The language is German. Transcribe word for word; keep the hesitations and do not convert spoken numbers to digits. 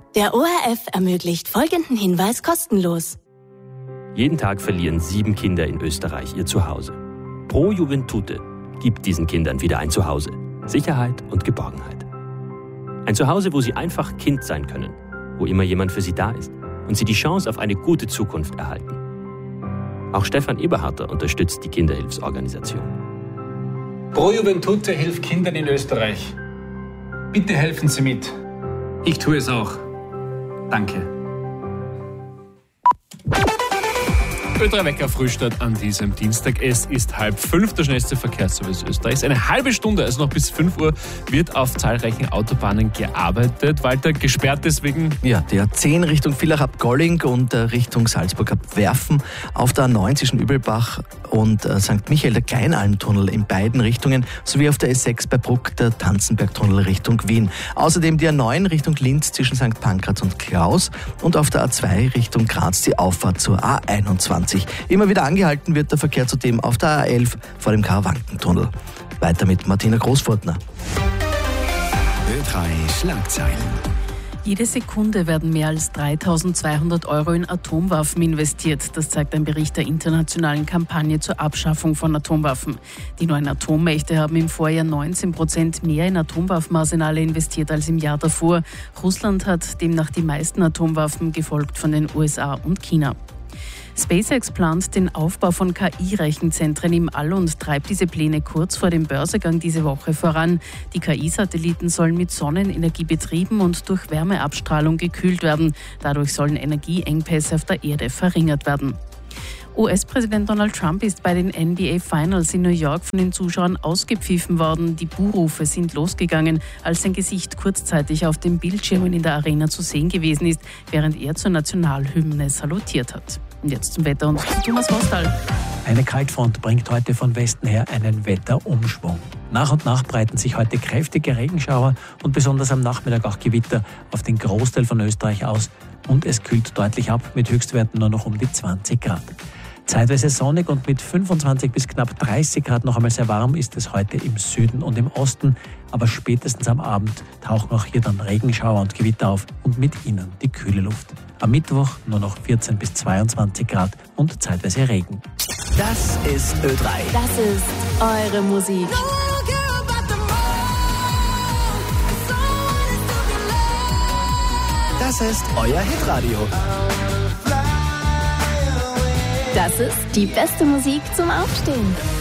Der O R F ermöglicht folgenden Hinweis kostenlos. Jeden Tag verlieren sieben Kinder in Österreich ihr Zuhause. Pro Juventute gibt diesen Kindern wieder ein Zuhause. Sicherheit und Geborgenheit. Ein Zuhause, wo sie einfach Kind sein können, wo immer jemand für sie da ist und sie die Chance auf eine gute Zukunft erhalten. Auch Stefan Eberharter unterstützt die Kinderhilfsorganisation. Pro Juventute hilft Kindern in Österreich. Bitte helfen Sie mit. Ich tue es auch. Danke. Ö drei Wecker Frühstart an diesem Dienstag. Es ist halb fünf, der schnellste Verkehrsservice Österreichs. Eine halbe Stunde, also noch bis fünf Uhr, wird auf zahlreichen Autobahnen gearbeitet. Walter, gesperrt deswegen? Ja, die A zehn Richtung Villach ab Golling und Richtung Salzburg ab Werfen. Auf der A neun zwischen Übelbach und Sankt Michael der Kleinalmtunnel in beiden Richtungen, sowie auf der S sechs bei Bruck der Tanzenbergtunnel Richtung Wien. Außerdem die A neun Richtung Linz zwischen Sankt Pankraz und Klaus und auf der A zwei Richtung Graz die Auffahrt zur A einundzwanzig. Immer wieder angehalten wird der Verkehr zudem auf der A elf vor dem Karawankentunnel. Weiter mit Martina Großfurtner. Ö drei Schlagzeilen. Jede Sekunde werden mehr als dreitausendzweihundert Euro in Atomwaffen investiert. Das zeigt ein Bericht der internationalen Kampagne zur Abschaffung von Atomwaffen. Die neuen Atommächte haben im Vorjahr neunzehn Prozent mehr in Atomwaffenarsenale investiert als im Jahr davor. Russland hat demnach die meisten Atomwaffen, gefolgt von den U S A und China. SpaceX plant den Aufbau von K I-Rechenzentren im All und treibt diese Pläne kurz vor dem Börsegang diese Woche voran. Die K I-Satelliten sollen mit Sonnenenergie betrieben und durch Wärmeabstrahlung gekühlt werden. Dadurch sollen Energieengpässe auf der Erde verringert werden. U S-Präsident Donald Trump ist bei den N B A Finals in New York von den Zuschauern ausgepfiffen worden. Die Buhrufe sind losgegangen, als sein Gesicht kurzzeitig auf den Bildschirmen in der Arena zu sehen gewesen ist, während er zur Nationalhymne salutiert hat. Und jetzt zum Wetter und zu Thomas Hostal. Eine Kaltfront bringt heute von Westen her einen Wetterumschwung. Nach und nach breiten sich heute kräftige Regenschauer und besonders am Nachmittag auch Gewitter auf den Großteil von Österreich aus. Und es kühlt deutlich ab mit Höchstwerten nur noch um die zwanzig Grad. Zeitweise sonnig und mit fünfundzwanzig bis knapp dreißig Grad noch einmal sehr warm ist es heute im Süden und im Osten. Aber spätestens am Abend tauchen auch hier dann Regenschauer und Gewitter auf und mit ihnen die kühle Luft. Am Mittwoch nur noch vierzehn bis zweiundzwanzig Grad und zeitweise Regen. Das ist Ö drei. Das ist eure Musik. Das ist euer Hitradio. Das ist die beste Musik zum Aufstehen.